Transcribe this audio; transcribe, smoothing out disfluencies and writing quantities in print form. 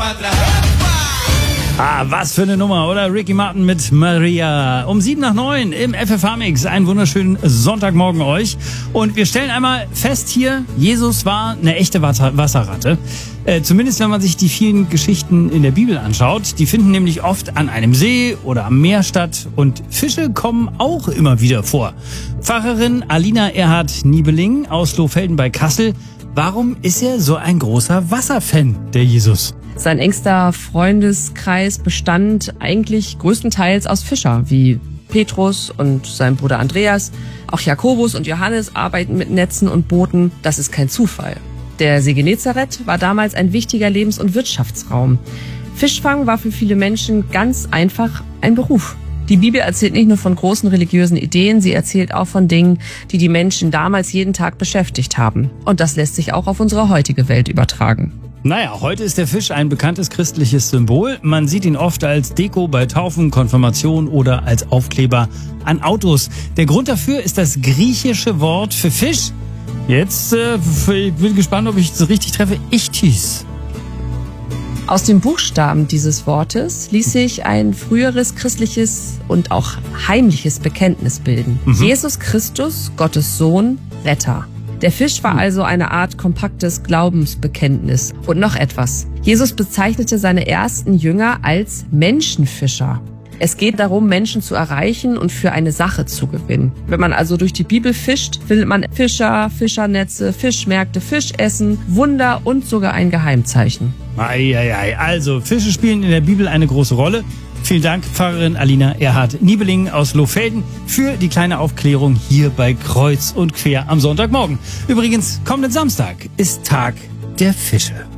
Ah, was für eine Nummer, oder? Ricky Martin mit Maria. Um 7:09 im FFH-Mix. Einen wunderschönen Sonntagmorgen euch. Und wir stellen einmal fest hier, Jesus war eine echte Wasserratte. Zumindest wenn man sich die vielen Geschichten in der Bibel anschaut. Die finden nämlich oft an einem See oder am Meer statt. Und Fische kommen auch immer wieder vor. Pfarrerin Alina Erhard-Niebeling aus Lohfelden bei Kassel. Warum ist er so ein großer Wasserfan, der Jesus? Sein engster Freundeskreis bestand eigentlich größtenteils aus Fischern, wie Petrus und sein Bruder Andreas. Auch Jakobus und Johannes arbeiten mit Netzen und Booten. Das ist kein Zufall. Der See Genezareth war damals ein wichtiger Lebens- und Wirtschaftsraum. Fischfang war für viele Menschen ganz einfach ein Beruf. Die Bibel erzählt nicht nur von großen religiösen Ideen, sie erzählt auch von Dingen, die die Menschen damals jeden Tag beschäftigt haben. Und das lässt sich auch auf unsere heutige Welt übertragen. Naja, heute ist der Fisch ein bekanntes christliches Symbol. Man sieht ihn oft als Deko bei Taufen, Konfirmation oder als Aufkleber an Autos. Der Grund dafür ist das griechische Wort für Fisch. Jetzt ich bin gespannt, ob ich es richtig treffe. Ichthys. Aus den Buchstaben dieses Wortes ließ sich ein früheres christliches und auch heimliches Bekenntnis bilden. Jesus Christus, Gottes Sohn, Retter. Der Fisch war also eine Art kompaktes Glaubensbekenntnis. Und noch etwas. Jesus bezeichnete seine ersten Jünger als Menschenfischer. Es geht darum, Menschen zu erreichen und für eine Sache zu gewinnen. Wenn man also durch die Bibel fischt, findet man Fischer, Fischernetze, Fischmärkte, Fischessen, Wunder und sogar ein Geheimzeichen. Also, Fische spielen in der Bibel eine große Rolle. Vielen Dank, Pfarrerin Alina Erhard-Niebeling aus Lohfelden, für die kleine Aufklärung hier bei Kreuz und Quer am Sonntagmorgen. Übrigens, kommenden Samstag ist Tag der Fische.